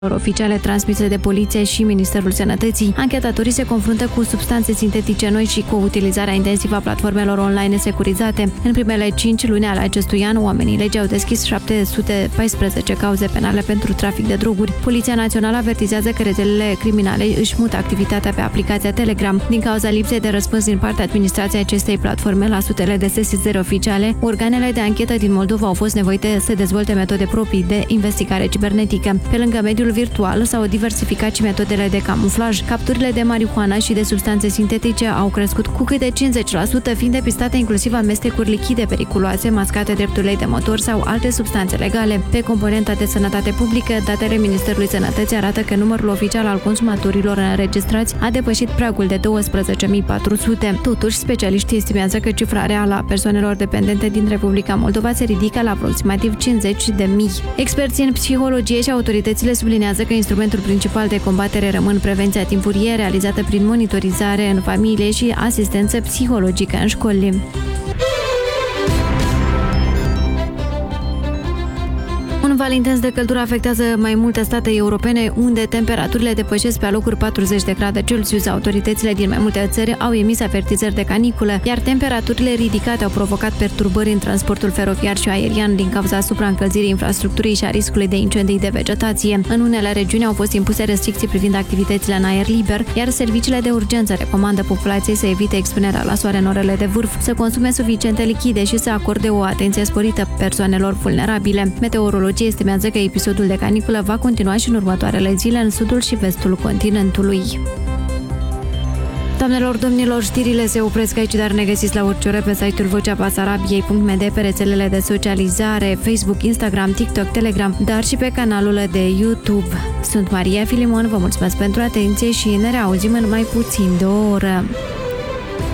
oficiale transmise de poliție și Ministerul Sănătății, anchetatorii se confruntă cu substanțe sintetice noi și cu utilizarea intensivă a platformelor online securizate. În primele 5 luni ale acestui an, oamenii legii au deschis 714 cauze penale pentru trafic de droguri. Poliția Națională avertizează că rețelele criminale își mută activitatea pe aplicația Telegram. Din cauza lipsei de răspuns din partea administrației acestei platforme la sutele de sesizări oficiale, organele de anchetă din Moldova au fost nevoite să dezvolte metode proprii de investigare cibernetică. Pe lângă mediul virtual s-au diversificat și metodele de camuflaj. Capturile de marihuana și de substanțe sintetice au crescut cu câte 50%, fiind depistate inclusiv amestecuri lichide periculoase, mascate drept ulei de motor sau alte substanțe legale. Pe componenta de sănătate publică, datele Ministerului Sănătății arată că numărul oficial al consumatorilor înregistrați a depășit pragul de 12.400. Totuși, specialiștii estimează că cifra reală a persoanelor dependente din Republica Moldova se ridică la aproximativ 50.000. Experții în psihologie și autoritățile subliniază că instrumentul principal de combatere rămân prevenția timpurie realizată prin monitorizare în familie și asistență psihologică în școli. Un val intens de căldură afectează mai multe state europene, unde temperaturile depășesc pe alocuri 40 de grade Celsius. Autoritățile din mai multe țări au emis avertizări de caniculă, iar temperaturile ridicate au provocat perturbări în transportul feroviar și aerian din cauza supraîncălzirii infrastructurii și a riscului de incendii de vegetație. În unele regiuni au fost impuse restricții privind activitățile în aer liber, iar serviciile de urgență recomandă populației să evite expunerea la soare în orele de vârf, să consume suficiente lichide și să acorde o atenție sporită persoanelor vulnerabile. Meteorologii estimează că episodul de caniculă va continua și în următoarele zile în sudul și vestul continentului. Doamnelor, domnilor, știrile se opresc aici, dar ne găsiți la orice oră pe site-ul voceabasarabiei.md, pe rețelele de socializare, Facebook, Instagram, TikTok, Telegram, dar și pe canalul de YouTube. Sunt Maria Filimon, vă mulțumesc pentru atenție și ne reauzim în mai puțin de o oră.